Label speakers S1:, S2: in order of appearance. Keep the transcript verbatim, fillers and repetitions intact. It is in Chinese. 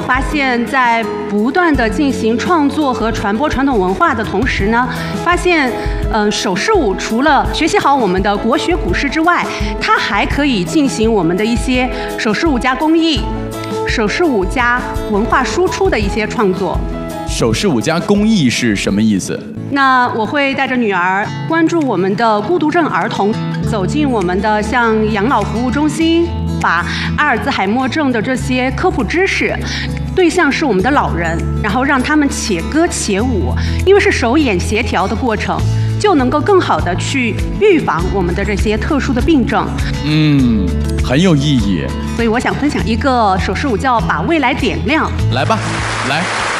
S1: 发现，在不断的进行创作和传播传统文化的同时呢，发现，嗯、呃，手势舞除了学习好我们的国学古诗之外，它还可以进行我们的一些手势舞加工艺、手势舞加文化输出的一些创作。
S2: 手势舞加公益是什么意思？
S1: 那我会带着女儿关注我们的孤独症儿童，走进我们的像养老服务中心，把阿尔兹海默症的这些科普知识，对象是我们的老人，然后让他们且歌且舞，因为是手眼协调的过程，就能够更好的去预防我们的这些特殊的病症。
S2: 嗯，很有意义。
S1: 所以我想分享一个手势舞叫把未来点亮。
S2: 来吧，来。